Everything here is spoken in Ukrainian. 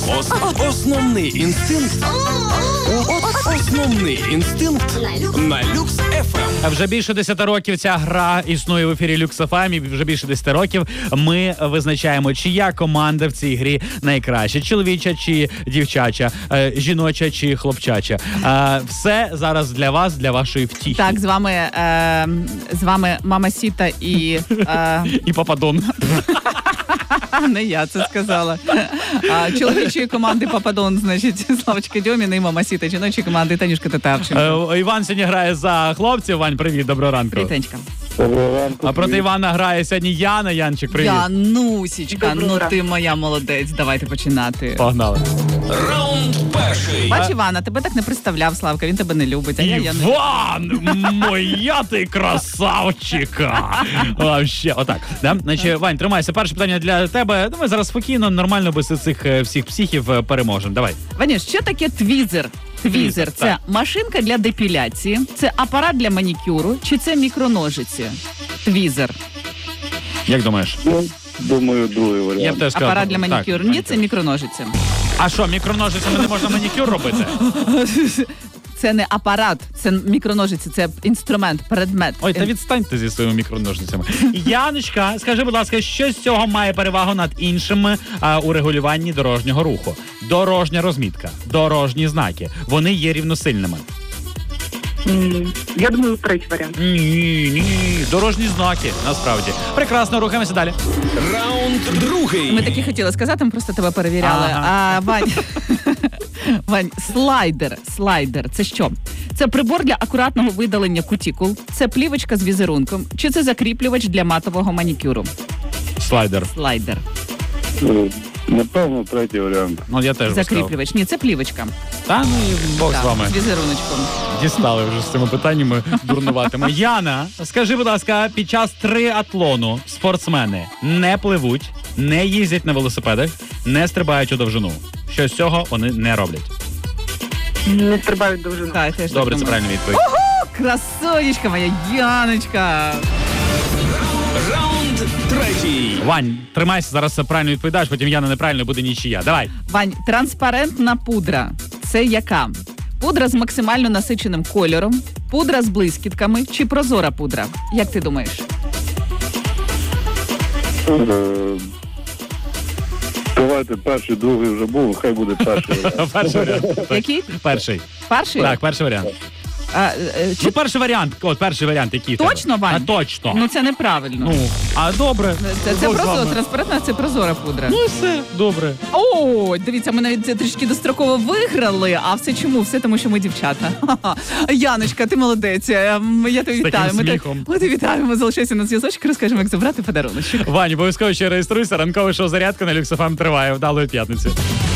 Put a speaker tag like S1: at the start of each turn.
S1: Основний інстинкт. Основний інстинкт на Люкс ФМ.
S2: Вже більше 10 років ця гра існує в ефірі Люкс ФМ, і вже більше 10 років ми визначаємо, чия команда в цій грі найкраща. Чоловіча чи дівчача, жіноча чи хлопчача. Все зараз для вас, для вашої втіхи.
S3: Так, з вами Мама Сіта і...
S2: І Пападон.
S3: Не я це сказала. Чоловічої команди Пападон, значить, Славочка Дьоміна і Мама Сіта. Жіночої команди Танюшка Татарченко.
S2: Іван сьогодні грає за хлопців. Вань, привіт, доброго ранку.
S3: Привітенька.
S4: Доброго ранку.
S2: А проти Івана грає сьогодні Яна. Янчик, привіт.
S3: Янусічка, ну ти моя молодець. Давайте починати.
S2: Погнали.
S1: Раунд перший.
S3: Бач, Івана, тебе так не представляв, Славка, він тебе не любить. А я не...
S2: Іван, моя ти красавчика. Вообще, отак. Да? Значить, Вань, тримайся. Перше питання для тебе. Давай зараз спокійно, нормально, без цих всіх психів переможемо. Давай.
S3: Ваніш, що таке твізер? Твізер – це
S2: так.
S3: машинка для депіляції, це апарат для манікюру, чи це мікроножиці? Твізер.
S2: Як думаєш?
S4: Ну, думаю, другий
S2: Я б
S4: варіант.
S2: теж сказав.
S3: Апарат для манікюру.
S2: Так,
S3: Ні, це мікроножиці.
S2: А що, мікроножицями не можна манікюр робити?
S3: Це не апарат, це мікроножиці, це інструмент, предмет.
S2: Ой, та відстаньте зі своїми мікроножницями. Яночка, скажи, будь ласка, що з цього має перевагу над іншими у регулюванні дорожнього руху? Дорожня розмітка, дорожні знаки. Вони є рівносильними.
S5: Я думаю, третій варіант.
S2: Ні, дорожні знаки, насправді. Прекрасно, рухаємося далі.
S1: Раунд другий.
S3: Ми таки хотіли сказати, ми просто тебе перевіряли.
S2: Ага.
S3: Вань, слайдер, це що? Це прибор для акуратного видалення кутікул, це плівочка з візерунком, чи це закріплювач для матового манікюру?
S2: Слайдер.
S3: Слайдер.
S4: Напевно, третій варіант.
S2: Ну, я теж би сказав.
S3: Закріплювач. Ні, це плівочка.
S2: Та, ну і Бог з
S3: Так,
S2: вами.
S3: з візеруночком.
S2: Дістали вже з цими питаннями дурнуватими. Яна, скажи, будь ласка, під час триатлону спортсмени не пливуть, не їздять на велосипедах, не стрибають у довжину. Що з цього вони не роблять?
S5: Не стрибають довжину.
S3: Так, я теж так
S2: Добре, це
S3: думаю.
S2: правильна відповідь.
S3: Красунечка моя, Яночка.
S1: Раунд третій.
S2: Вань, тримайся, зараз правильно відповідаєш, потім Яна неправильно, буде нічия. Давай.
S3: Вань, транспарентна пудра. Це яка? Пудра з максимально насиченим кольором, пудра з блискітками чи прозора пудра? Як ти думаєш?
S4: Давайте перший, другий вже був, хай буде перший варіант.
S2: Перший варіант.
S3: Який?
S2: Перший.
S3: Перший?
S2: Так, перший варіант.
S3: Чи...
S2: Ну, перший варіант. От, перший варіант, який тебе?
S3: Точно, Вань?
S2: А точно.
S3: Ну це неправильно.
S2: Ну, а добре.
S3: Це
S2: Бог з
S3: просто
S2: вами.
S3: транспарентна, це прозора пудра.
S2: Ну, все, добре.
S3: О, дивіться, ми навіть це трішки достроково виграли. А все чому? Все тому, що ми дівчата. Ха-ха. Яночка, ти молодець. Я тебе
S2: З таким
S3: вітаю.
S2: сміхом.
S3: Ми тебе вітаємо. Залишайся на зв'язочок, розкажемо, як забрати подарунок.
S2: Вань, обов'язково ще реєструйся. Ранкове шоу «Зарядка» на Люкс ФМ триває. Вдалої п'ятниці.